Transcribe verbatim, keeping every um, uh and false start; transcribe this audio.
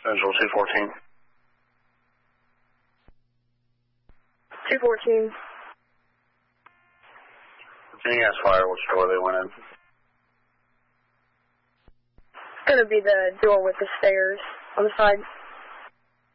Visual two fourteen. two fourteen. Virginia has fire. Which door they went in? It's going to be the door with the stairs on the side.